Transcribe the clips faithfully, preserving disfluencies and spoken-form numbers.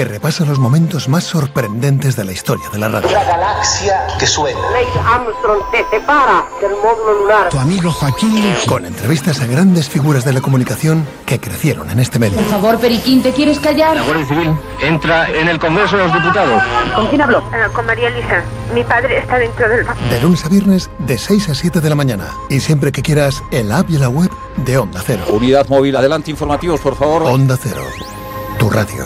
que repasa los momentos más sorprendentes de la historia de la radio. La galaxia que suena. Neil Armstrong te separa del módulo lunar. Tu amigo Joaquín. Con entrevistas a grandes figuras de la comunicación que crecieron en este medio. Por favor, Periquín, ¿te quieres callar? La Guardia Civil entra en el Congreso de los Diputados. ¿Con quién habló? Uh, con María Elisa. Mi padre está dentro del... De lunes a viernes, de seis a siete de la mañana. Y siempre que quieras, en la app y la web de Onda Cero. Unidad móvil, adelante, informativos, por favor. Onda Cero, tu radio.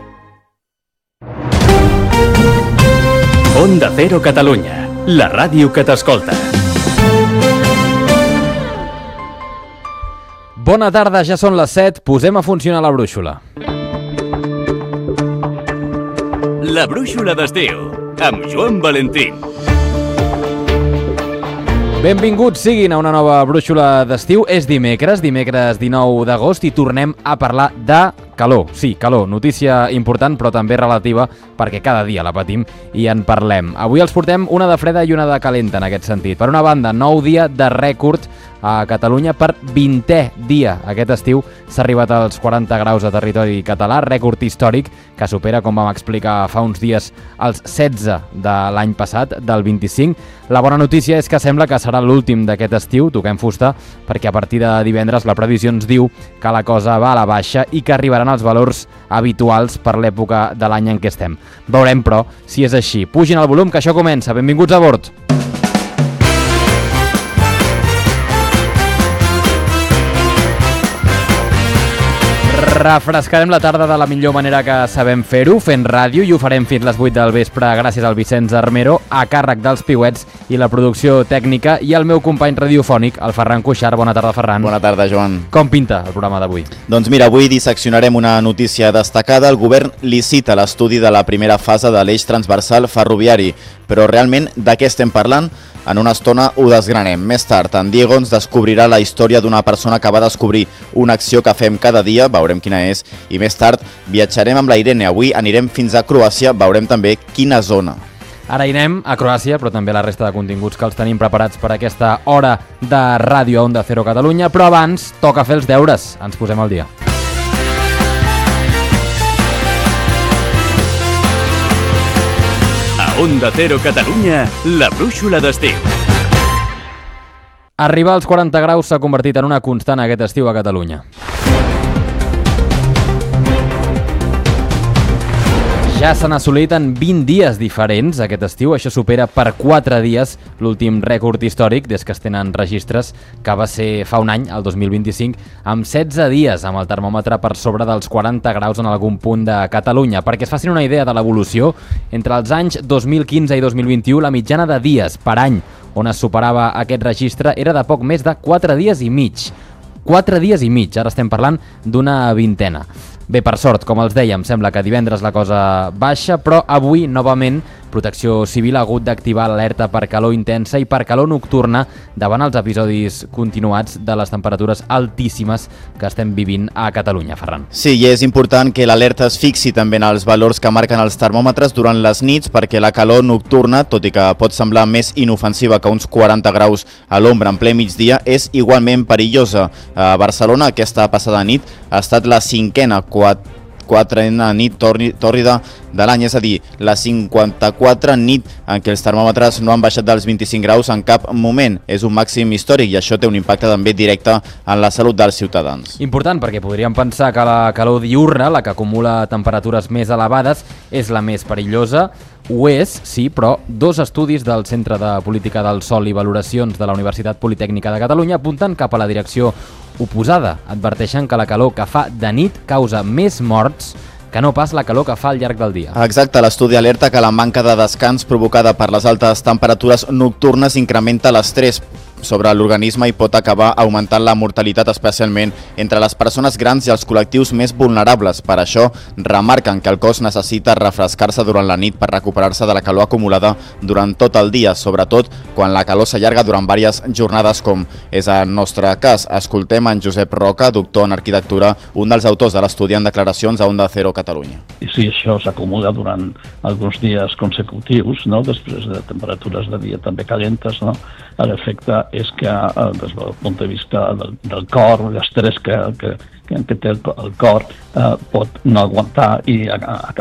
Onda Cero Catalunya, la ràdio que t'escolta. Bona tarda, ja són les set, posem a funcionar la brúixola. La brúixola d'estiu, amb Joan Valentín. Benvinguts siguin a una nova brúixola d'estiu. És dimecres, dimecres dinou d'agost, i tornem a parlar de calor. Sí, calor, notícia important però també relativa perquè cada dia la patim i en parlem. Avui els portem una de freda i una de calenta en aquest sentit. Per una banda, nou dia de rècord a Catalunya per vintè dia. Aquest estiu s'ha arribat als quaranta graus a territori català, rècord històric que supera, com vam explicar fa uns dies, els setze de l'any passat, del vint-i-cinc. La bona notícia és que sembla que serà l'últim d'aquest estiu, toquem fusta, perquè a partir de divendres la previsió ens diu que la cosa va a la baixa i que arribaran els valors habituals per l'època de l'any en què estem. Veurem, però, si és així. Pugin el volum, que això comença. Benvinguts a bord. Refrescarem la tarda de la millor manera que sabem fer-ho, fent ràdio, i ho farem fins les vuit del vespre gràcies al Vicenç Armero, a càrrec dels piuets i la producció tècnica, i al meu company radiofònic, el Ferran Cuixart. Bona tarda, Ferran. Bona tarda, Joan. Com pinta el programa d'avui? Doncs mira, avui disseccionarem una notícia destacada. El govern licita l'estudi de la primera fase de l'eix transversal ferroviari. Però realment de què estem parlant? En una estona ho desgranem. Més tard, en Diego ens descobrirà la història d'una persona que va descobrir una acció que fem cada dia, veurem quina és, i més tard viatjarem amb la Irene. Avui anirem fins a Croàcia, veurem també quina zona. Ara anem a Croàcia, però també la resta de continguts que els tenim preparats per aquesta hora de ràdio a Onda Cero Catalunya, però abans toca fer els deures. Ens posem al dia. Onda Cero Catalunya, la brúixola d'estiu. Arribar als quaranta graus s'ha convertit en una constant aquest estiu a Catalunya. Ja s'han assolit en vint dies diferents aquest estiu. Això supera per quatre dies l'últim rècord històric des que es tenen registres, que va ser fa un any, el dos mil vint-i-cinc, amb setze dies amb el termòmetre per sobre dels quaranta graus en algun punt de Catalunya. Perquè es facin una idea de l'evolució, entre els anys dos mil quinze i dos mil vint-i-u la mitjana de dies per any on es superava aquest registre era de poc més de quatre dies i mig. quatre dies i mig, ara estem parlant d'una vintena. Bé, per sort, com els dèiem, sembla que divendres la cosa baixa, però avui, novament, Protecció Civil ha hagut d'activar l'alerta per calor intensa i per calor nocturna davant els episodis continuats de les temperatures altíssimes que estem vivint a Catalunya, Ferran. Sí, i és important que l'alerta es fixi també en els valors que marquen els termòmetres durant les nits, perquè la calor nocturna, tot i que pot semblar més inofensiva que uns quaranta graus a l'ombra en ple migdia, és igualment perillosa. A Barcelona, aquesta passada nit ha estat la cinquena quatre quatrena nit tòrrida de l'any, és a dir, la cinquanta-quatre nit en què els termòmetres no han baixat dels vint-i-cinc graus en cap moment. És un màxim històric i això té un impacte també directe en la salut dels ciutadans. Important, perquè podríem pensar que la calor diurna, la que acumula temperatures més elevades, és la més perillosa. Ho és, sí, però dos estudis del Centre de Política del Sol i Valoracions de la Universitat Politècnica de Catalunya apunten cap a la direcció oposada. Adverteixen que la calor que fa de nit causa més morts que no pas la calor que fa al llarg del dia. Exacte, l'estudi alerta que la manca de descans provocada per les altes temperatures nocturnes incrementa l'estrès sobre l'organisme i pot acabar augmentant la mortalitat, especialment entre les persones grans i els col·lectius més vulnerables. Per això, remarquen que el cos necessita refrescar-se durant la nit per recuperar-se de la calor acumulada durant tot el dia, sobretot quan la calor s'allarga durant diverses jornades, com és el nostre cas. Escoltem en Josep Roca, doctor en arquitectura, un dels autors de l'estudi, en declaracions a Onda Cero Catalunya. I si això s'acumula durant alguns dies consecutius, no? Després de temperatures de dia també calentes, no? L'efecte és que des del punt de vista del, del cor, l'estrès que, que, que té el, el cor, eh, pot no aguantar i acabar